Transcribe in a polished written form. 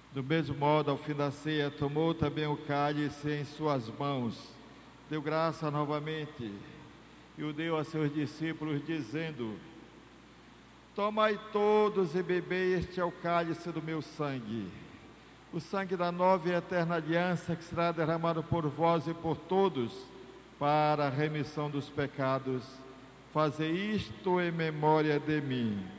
Do mesmo modo, ao fim da ceia, tomou também o cálice em suas mãos, deu graça novamente e o deu a seus discípulos, dizendo: tomai todos e bebei, este é o cálice do meu sangue, o sangue da nova e eterna aliança, que será derramado por vós e por todos, para a remissão dos pecados. Fazei isto em memória de mim.